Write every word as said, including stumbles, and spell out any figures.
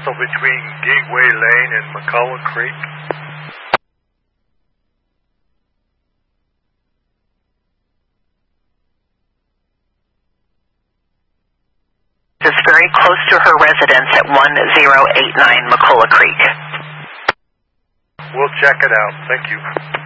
also between Gateway Lane and McCullough Creek. It's very close to her residence at one zero eight nine McCullough Creek. We'll check it out. Thank you.